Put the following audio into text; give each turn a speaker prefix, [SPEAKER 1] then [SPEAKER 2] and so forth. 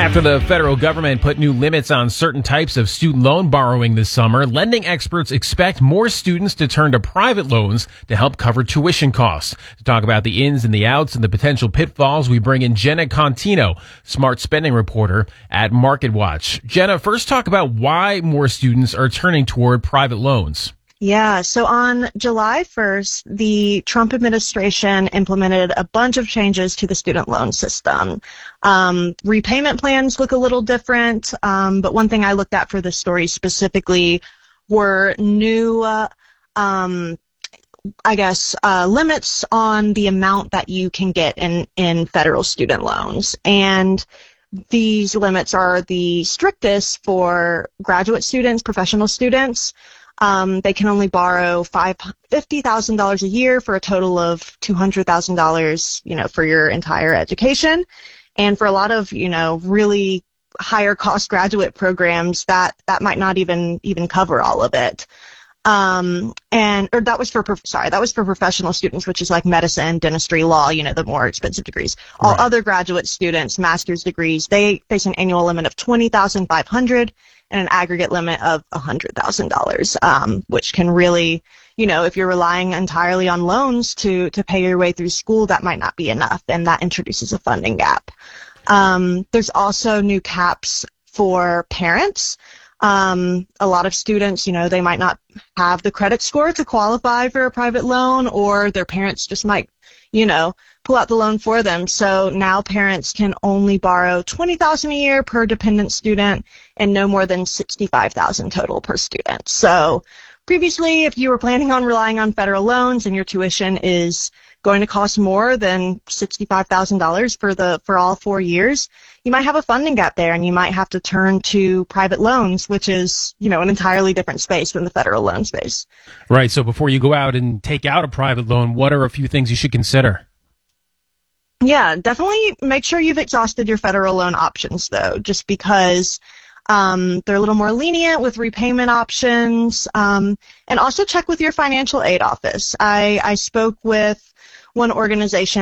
[SPEAKER 1] After the federal government put new limits on certain types of student loan borrowing this summer, lending experts expect more students to turn to private loans to help cover tuition costs. To talk about the ins and the outs and the potential pitfalls, we bring in Jenna Contino, smart spending reporter at MarketWatch. Jenna, first talk about why more students are turning toward private loans.
[SPEAKER 2] Yeah, so on July 1st, the Trump administration implemented a bunch of changes to the student loan system. Repayment plans look a little different, but one thing I looked at for this story specifically were new, limits on the amount that you can get in federal student loans. And these limits are the strictest for graduate students, professional students. They can only borrow $50,000 a year for a total of $200,000, for your entire education. And for a lot of, really higher cost graduate programs, that might not even cover all of it. That was for professional students, which is like medicine, dentistry, law, the more expensive degrees. All
[SPEAKER 1] Right.
[SPEAKER 2] other graduate students, master's degrees, they face an annual limit of $20,500 and an aggregate limit of $100,000, which can really, if you're relying entirely on loans to pay your way through school, that might not be enough, and that introduces a funding gap. There's also new caps for parents. A lot of students, they might not have the credit score to qualify for a private loan, or their parents just might, pull out the loan for them. So now parents can only borrow $20,000 a year per dependent student and no more than $65,000 total per student. So previously, if you were planning on relying on federal loans and your tuition is going to cost more than $65,000 for all 4 years, you might have a funding gap there, and you might have to turn to private loans, which is, an entirely different space than the federal loan space.
[SPEAKER 1] Right. So before you go out and take out a private loan, what are a few things you should consider?
[SPEAKER 2] Yeah, definitely make sure you've exhausted your federal loan options, though, just because they're a little more lenient with repayment options. And also check with your financial aid office. I spoke with one organization